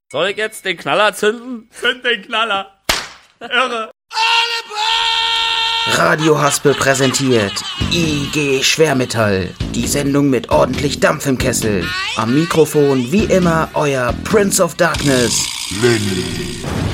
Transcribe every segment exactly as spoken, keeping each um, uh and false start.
Soll ich jetzt den Knaller zünden? Zünd den Knaller. Irre. Radio Haspel präsentiert I G Schwermetall. Die Sendung mit ordentlich Dampf im Kessel. Am Mikrofon wie immer euer Prince of Darkness, Lenny.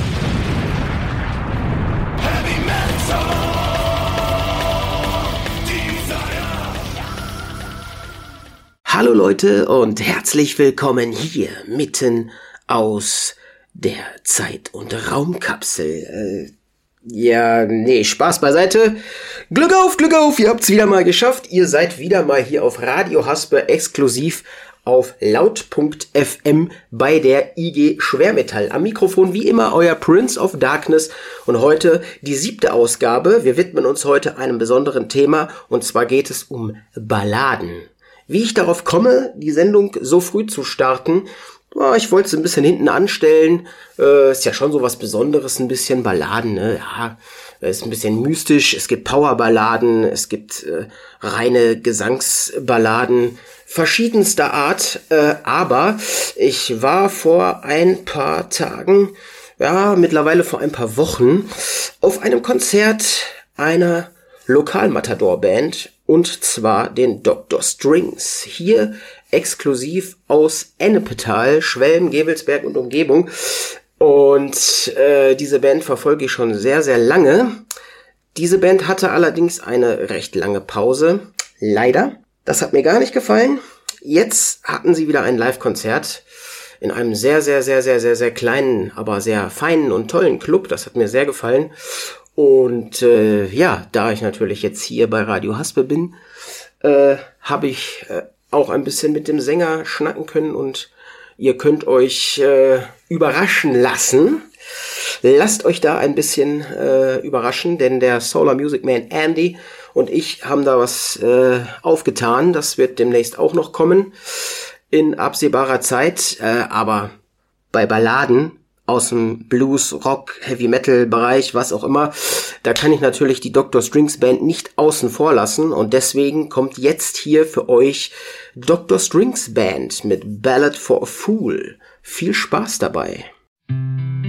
Hallo Leute und herzlich willkommen hier mitten aus der Zeit- und Raumkapsel. Äh, ja, nee, Spaß beiseite. Glück auf, Glück auf, ihr habt's wieder mal geschafft. Ihr seid wieder mal hier auf Radio Haspel exklusiv auf laut punkt f m bei der I G Schwermetall. Am Mikrofon wie immer euer Prince of Darkness und heute die siebte Ausgabe. Wir widmen uns heute einem besonderen Thema und zwar geht es um Balladen. Wie ich darauf komme, die Sendung so früh zu starten, oh, ich wollte es ein bisschen hinten anstellen. Äh, ist ja schon so was Besonderes, ein bisschen Balladen, ne? Ja, ist ein bisschen mystisch. Es gibt Powerballaden, es gibt äh, reine Gesangsballaden verschiedenster Art. Äh, aber ich war vor ein paar Tagen, ja, mittlerweile vor ein paar Wochen, auf einem Konzert einer Lokalmatador-Band, und zwar den Doktor Strings, hier exklusiv aus Ennepetal, Schwelm, Gevelsberg und Umgebung. Und äh, diese Band verfolge ich schon sehr, sehr lange. Diese Band hatte allerdings eine recht lange Pause, leider. Das hat mir gar nicht gefallen. Jetzt hatten sie wieder ein Live-Konzert in einem sehr, sehr, sehr, sehr, sehr, sehr kleinen, aber sehr feinen und tollen Club. Das hat mir sehr gefallen. Und äh, ja, da ich natürlich jetzt hier bei Radio Haspel bin, äh, habe ich äh, auch ein bisschen mit dem Sänger schnacken können und ihr könnt euch äh, überraschen lassen. Lasst euch da ein bisschen äh, überraschen, denn der Solar Music Man Andy und ich haben da was äh, aufgetan. Das wird demnächst auch noch kommen in absehbarer Zeit, äh, aber bei Balladen aus dem Blues, Rock, Heavy Metal Bereich, was auch immer, da kann ich natürlich die Doktor Strings Band nicht außen vor lassen und deswegen kommt jetzt hier für euch Doktor Strings Band mit Ballad for a Fool. Viel Spaß dabei.